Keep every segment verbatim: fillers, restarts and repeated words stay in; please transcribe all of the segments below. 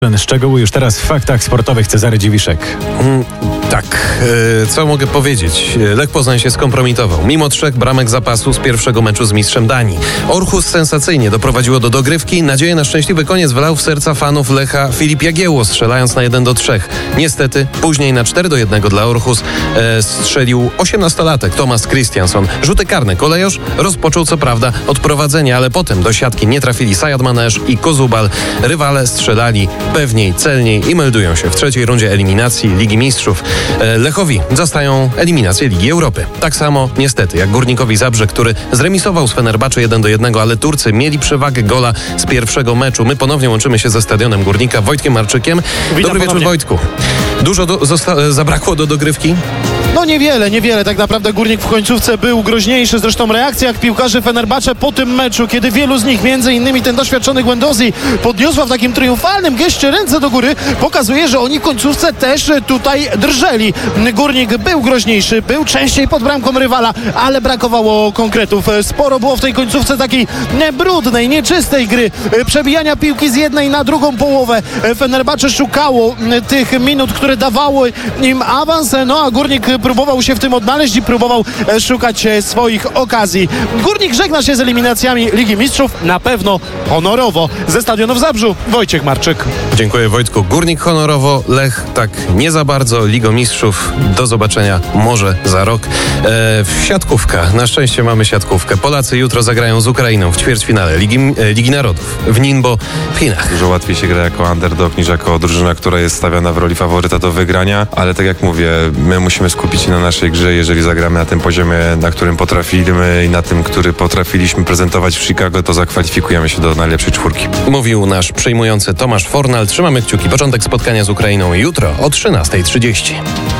Szczegóły już teraz w faktach sportowych. Cezary Dziwiszek. Mm, tak, e, co mogę powiedzieć? Lech Poznań się skompromitował. Mimo trzech bramek zapasu z pierwszego meczu z mistrzem Danii. Orhus sensacyjnie doprowadziło do dogrywki. Nadzieję na szczęśliwy koniec wlał w serca fanów Lecha Filip Jagiełło, strzelając na jeden do trzech. Niestety, później na cztery do jednego dla Orhus e, strzelił osiemnastolatek Thomas Christianson. Rzuty karne kolejorz rozpoczął co prawda od prowadzenia, ale potem do siatki nie trafili Sajad Manesz i Kozubal. Rywale strzelali pewniej, celniej i meldują się w trzeciej rundzie eliminacji Ligi Mistrzów. Lechowi zostają eliminacje Ligi Europy. Tak samo niestety jak Górnikowi Zabrze, który zremisował z Fenerbahce jeden do jednego, ale Turcy mieli przewagę gola z pierwszego meczu. My ponownie łączymy się ze stadionem Górnika, Wojtkiem Marczykiem. Witam Dobry ponownie. wieczór, Wojtku. Dużo do, zosta- zabrakło do dogrywki? No niewiele, niewiele. Tak naprawdę Górnik w końcówce był groźniejszy. Zresztą reakcja jak piłkarzy Fenerbahce po tym meczu, kiedy wielu z nich, między innymi ten doświadczony Guendouzi, podniosła w takim triumfalnym geście ręce do góry, pokazuje, że oni w końcówce też tutaj drżeli. Górnik był groźniejszy, był częściej pod bramką rywala, ale brakowało konkretów. Sporo było w tej końcówce takiej brudnej, nieczystej gry, przebijania piłki z jednej na drugą połowę. Fenerbahce szukało tych minut, które dawały im awans, no a Górnik próbował się w tym odnaleźć i próbował szukać swoich okazji. Górnik żegna się z eliminacjami Ligi Mistrzów, na pewno honorowo. Ze stadionu w Zabrzu, Wojciech Marczyk. Dziękuję, Wojtku. Górnik honorowo, Lech tak nie za bardzo. Liga Mistrzów do zobaczenia może za rok. E, siatkówka. Na szczęście mamy siatkówkę. Polacy jutro zagrają z Ukrainą w ćwierćfinale Ligi, e, Ligi Narodów w Ningbo w Chinach. Dużo łatwiej się gra jako underdog niż jako drużyna, która jest stawiana w roli faworyta do wygrania, ale tak jak mówię, my musimy skupić się na naszej grze. Jeżeli zagramy na tym poziomie, na którym potrafimy i na tym, który potrafiliśmy prezentować w Chicago, to zakwalifikujemy się do najlepszej czwórki. Mówił nasz przejmujący Tomasz Fornal. Trzymamy kciuki. Początek spotkania z Ukrainą jutro o trzynasta trzydzieści.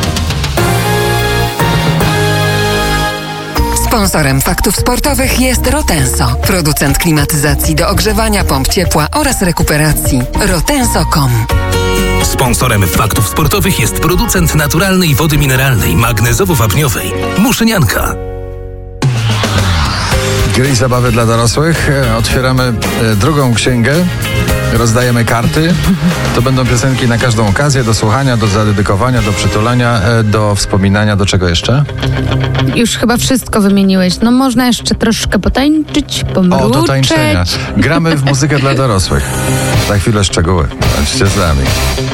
Sponsorem Faktów Sportowych jest Rotenso, producent klimatyzacji do ogrzewania, pomp ciepła oraz rekuperacji. rotenso kropka com. Sponsorem Faktów Sportowych jest producent naturalnej wody mineralnej magnezowo-wapniowej Muszynianka. Gry i zabawy dla dorosłych. Otwieramy e, drugą księgę. Rozdajemy karty. To będą piosenki na każdą okazję, do słuchania, do zadedykowania, do przytulania, e, do wspominania. Do czego jeszcze? Już chyba wszystko wymieniłeś. No można jeszcze troszkę potańczyć, pomruczeć. O, do tańczenia. Gramy w muzykę dla dorosłych. Za chwilę szczegóły. Bądźcie z nami.